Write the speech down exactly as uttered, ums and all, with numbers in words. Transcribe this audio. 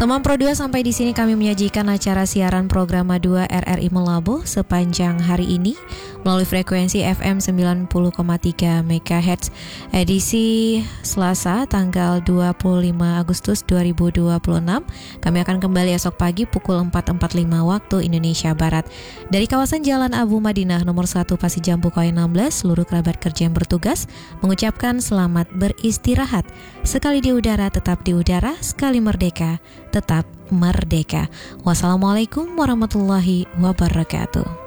Teman Pro dua, sampai di sini kami menyajikan acara siaran program dua R R I Malabo sepanjang hari ini melalui frekuensi F M sembilan puluh koma tiga MHz edisi Selasa tanggal dua puluh lima Agustus dua ribu dua puluh enam. Kami akan kembali esok pagi pukul empat empat puluh lima waktu Indonesia Barat dari kawasan Jalan Abu Madinah nomor satu Pasir Jambu Koin enam belas. Seluruh kerabat kerja yang bertugas mengucapkan selamat beristirahat. Sekali di udara tetap di udara, sekali merdeka tetap merdeka. Wassalamualaikum warahmatullahi wabarakatuh.